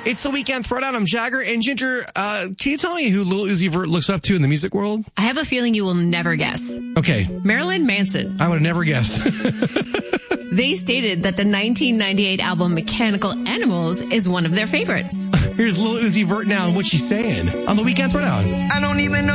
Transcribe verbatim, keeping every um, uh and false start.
It's the Weekend Throwdown. I'm Jagger. And Ginger, uh, can you tell me who Lil Uzi Vert looks up to in the music world? I have a feeling you will never guess. Okay. Marilyn Manson. I would have never guessed. They stated that the nineteen ninety-eight album Mechanical Animals is one of their favorites. Here's Lil Uzi Vert now and what she's saying on the Weekend Throwdown. I don't even know.